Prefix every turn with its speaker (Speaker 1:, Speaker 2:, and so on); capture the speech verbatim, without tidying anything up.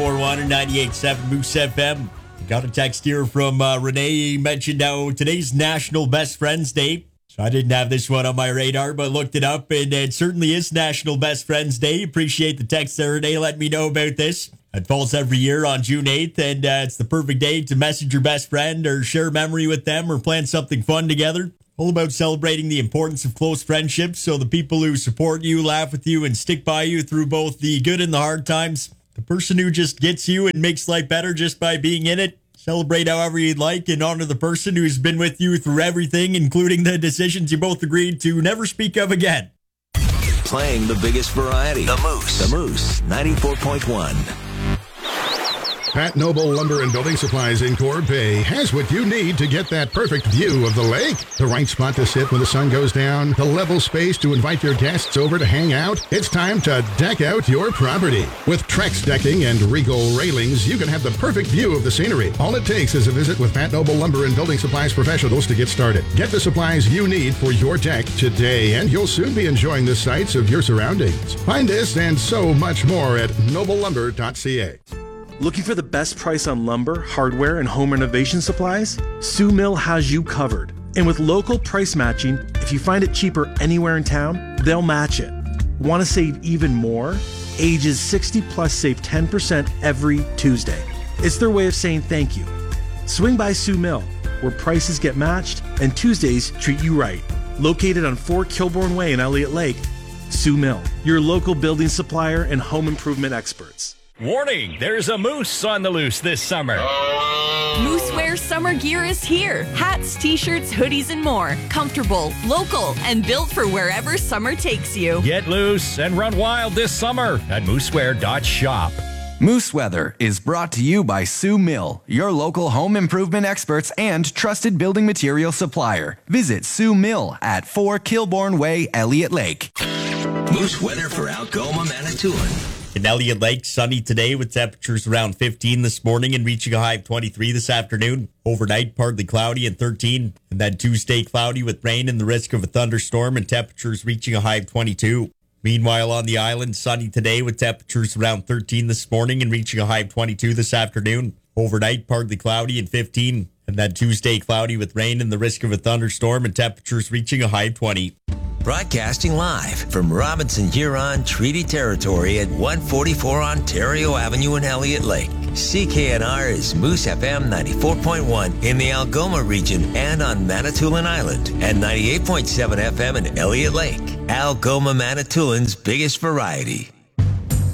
Speaker 1: four one ninety-eight point seven Moose F M. Got a text here from uh, Renee. He mentioned how today's National Best Friends Day. So I didn't have this one on my radar, but looked it up, and it certainly is National Best Friends Day. Appreciate the text there, Renee. Let me know about this. It falls every year on June eighth, and uh, it's the perfect day to message your best friend or share a memory with them or plan something fun together. All about celebrating the importance of close friendships, so the people who support you, laugh with you, and stick by you through both the good and the hard times. The person who just gets you and makes life better just by being in it. Celebrate however you'd like and honor the person who's been with you through everything, including the decisions you both agreed to never speak of again.
Speaker 2: Playing the biggest variety. The Moose. The Moose, ninety-four point one.
Speaker 3: Pat Noble Lumber and Building Supplies in Corb Bay has what you need to get that perfect view of the lake. The right spot to sit when the sun goes down, the level space to invite your guests over to hang out. It's time to deck out your property. With Trex decking and Regal railings, you can have the perfect view of the scenery. All it takes is a visit with Pat Noble Lumber and Building Supplies professionals to get started. Get the supplies you need for your deck today, and you'll soon be enjoying the sights of your surroundings. Find this and so much more at noble lumber dot c a.
Speaker 4: Looking for the best price on lumber, hardware, and home renovation supplies? Sue Mill has you covered. And with local price matching, if you find it cheaper anywhere in town, they'll match it. Want to save even more? Ages sixty plus save ten percent every Tuesday. It's their way of saying thank you. Swing by Sue Mill, where prices get matched and Tuesdays treat you right. Located on four Kilbourne Way in Elliott Lake, Sue Mill, your local building supplier and home improvement experts.
Speaker 5: Warning, there's a moose on the loose this summer.
Speaker 6: Moosewear summer gear is here. Hats, t-shirts, hoodies, and more. Comfortable, local, and built for wherever summer takes you.
Speaker 5: Get loose and run wild this summer at moosewear dot shop.
Speaker 7: Moose Weather is brought to you by Sue Mill, your local home improvement experts and trusted building material supplier. Visit Sue Mill at four Kilbourne Way, Elliott Lake.
Speaker 2: Moose weather for Algoma, Manitoulin.
Speaker 1: In Elliott Lake, sunny today with temperatures around fifteen this morning and reaching a high of twenty-three this afternoon. Overnight, partly cloudy and thirteen. And then Tuesday, cloudy with rain and the risk of a thunderstorm and temperatures reaching a high of twenty-two. Meanwhile, on the island, sunny today with temperatures around thirteen this morning and reaching a high of twenty-two this afternoon. Overnight, partly cloudy and fifteen. And then Tuesday, cloudy with rain and the risk of a thunderstorm and temperatures reaching a high of twenty.
Speaker 2: Broadcasting live from Robinson Huron Treaty Territory at one forty-four Ontario Avenue in Elliott Lake. C K N R is Moose F M ninety-four point one in the Algoma region and on Manitoulin Island, and ninety-eight point seven F M in Elliott Lake. Algoma, Manitoulin's biggest variety.